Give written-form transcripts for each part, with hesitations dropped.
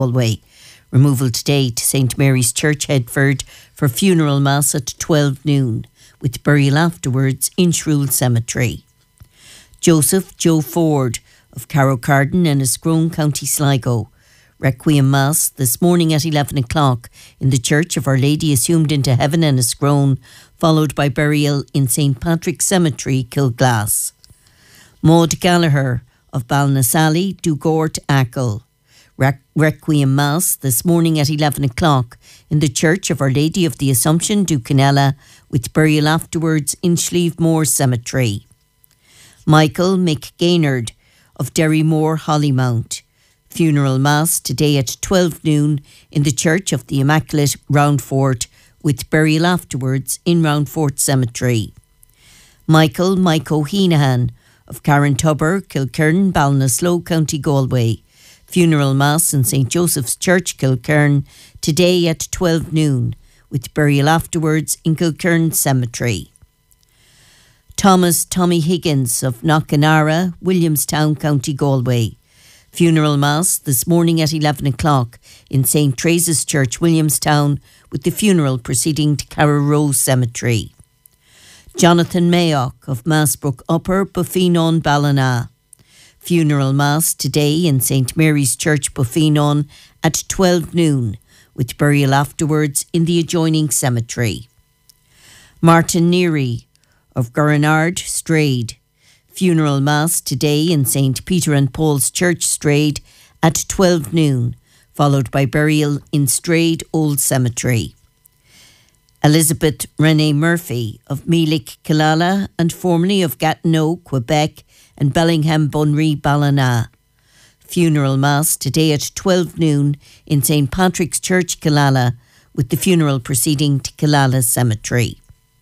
Galway. Removal today to St Mary's Church, Headford, for funeral mass at 12 noon, with burial afterwards in Shrule Cemetery. Joseph Joe Ford of Carrowcarden in Escrone, County Sligo. Requiem Mass this morning at 11 o'clock in the Church of Our Lady Assumed into Heaven in Escrone, followed by burial in St Patrick's Cemetery, Kilglass. Maud Gallagher of Ballinasally, Dugort, Achill. Requiem Mass this morning at 11 o'clock in the Church of Our Lady of the Assumption, Ducanella, with burial afterwards in Schlievemore Cemetery. Michael McGaynard of Derrymore, Hollymount. Funeral Mass today at 12 noon in the Church of the Immaculate, Roundfort, with burial afterwards in Roundfort Cemetery. Michael Mike O'Heenahan of Carrintubber, Kilkern, Ballinasloe, County Galway. Funeral Mass in St Joseph's Church, Kilkern, today at 12 noon, with burial afterwards in Kilkern Cemetery. Thomas Tommy Higgins of Knockanara, Williamstown, County Galway. Funeral Mass this morning at 11 o'clock in St Teresa's Church, Williamstown, with the funeral proceeding to Carrow Cemetery. Jonathan Mayock of Massbrook Upper, Buffenon, Ballina. Funeral Mass today in St Mary's Church, Buffenon, at 12 noon, with burial afterwards in the adjoining cemetery. Martin Neary of Gurnard, Strade. Funeral Mass today in St Peter and Paul's Church, Strade, at 12 noon, followed by burial in Strade Old Cemetery. Elizabeth Renee Murphy of Meelick, Killala, and formerly of Gatineau, Quebec, and Bellingham, Bunry, Ballina. Funeral Mass today at 12 noon in St Patrick's Church, Killala, with the funeral proceeding to Killala Cemetery.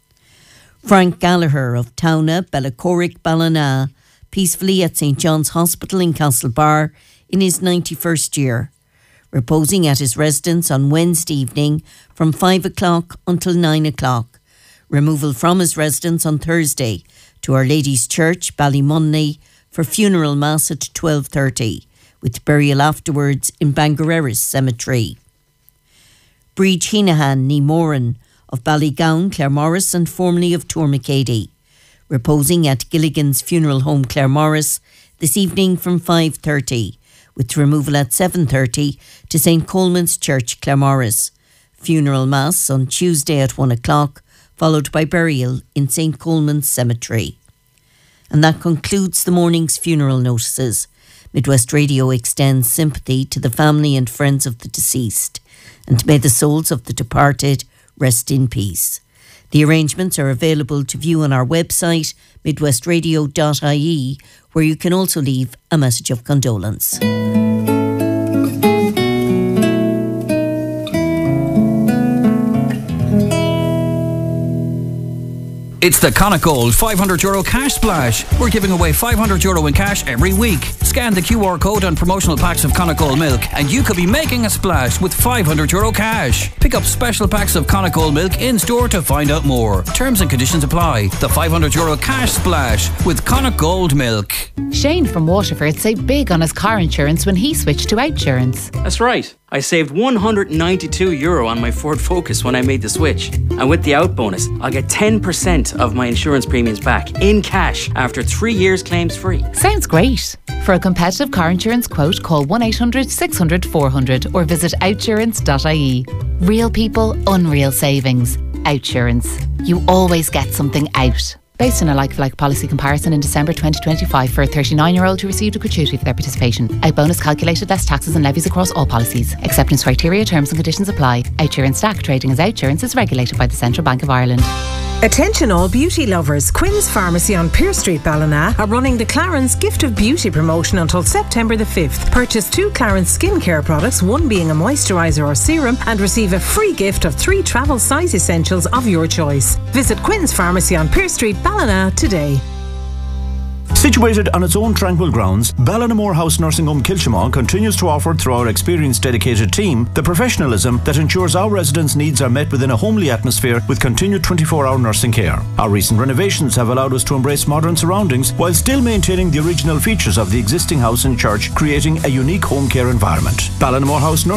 Frank Gallagher of Towna, Bellacorrick, Ballina, peacefully at St John's Hospital in Castlebar in his 91st year, reposing at his residence on Wednesday evening from 5 o'clock until 9 o'clock. Removal from his residence on Thursday to Our Lady's Church, Ballymunny, for funeral mass at 12:30, with burial afterwards in Bangereris Cemetery. Breed Heenahan ní Moran of Ballygown, Claremorris, and formerly of Tourmacady, reposing at Gilligan's Funeral Home, Claremorris, this evening from 5:30, with removal at 7:30 to St Coleman's Church, Claremorris. Funeral Mass on Tuesday at 1 o'clock, followed by burial in St Coleman's Cemetery. And that concludes the morning's funeral notices. Midwest Radio extends sympathy to the family and friends of the deceased, and may the souls of the departed rest in peace. The arrangements are available to view on our website, midwestradio.ie, where you can also leave a message of condolence. It's the Connacht Gold €500 cash splash. We're giving away €500 in cash every week. Scan the QR code on promotional packs of Connacht Gold milk and you could be making a splash with €500 cash. Pick up special packs of Connacht Gold milk in store to find out more. Terms and conditions apply. The €500 cash splash with Connacht Gold milk. Shane from Waterford saved big on his car insurance when he switched to Outsurance. That's right. I saved €192 on my Ford Focus when I made the switch. And with the out bonus, I'll get 10% of my insurance premiums back in cash after 3 years claims free. Sounds great. For a competitive car insurance quote, call 1-800-600-400 or visit outsurance.ie. Real people, unreal savings. Outsurance. You always get something out. Based on a like-for-like policy comparison in December 2025 for a 39-year-old who received a gratuity for their participation. Out bonus calculated less taxes and levies across all policies. Acceptance criteria, terms and conditions apply. Outsurance Stack trading as Outsurance is regulated by the Central Bank of Ireland. Attention all beauty lovers. Quinn's Pharmacy on Pier Street, Ballina are running the Clarence Gift of Beauty promotion until September the 5th. Purchase 2 Clarence skincare products, one being a moisturiser or serum, and receive a free gift of 3 travel size essentials of your choice. Visit Quinn's Pharmacy on Pier Street, Ballina today. Situated on its own tranquil grounds, Ballinamore House Nursing Home Kilchimau continues to offer, through our experienced dedicated team, the professionalism that ensures our residents' needs are met within a homely atmosphere with continued 24-hour nursing care. Our recent renovations have allowed us to embrace modern surroundings while still maintaining the original features of the existing house and church, creating a unique home care environment. Ballinamore House